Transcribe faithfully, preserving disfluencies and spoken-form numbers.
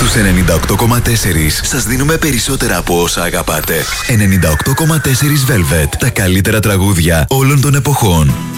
Στους ενενήντα οκτώ κόμμα τέσσερα σας δίνουμε περισσότερα από όσα αγαπάτε. ενενήντα οκτώ κόμμα τέσσερα Velvet. Τα καλύτερα τραγούδια όλων των εποχών.